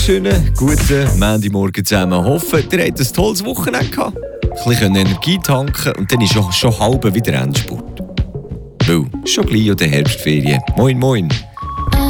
wunderschönen guten Montagmorgen zusammen. Ich hoffe, ihr habt ein tolles Wochenende gehabt. Ein bisschen Energie tanken und dann ist schon halb wieder Endspurt. Weil, schon gleich an der Herbstferien. Moin, moin.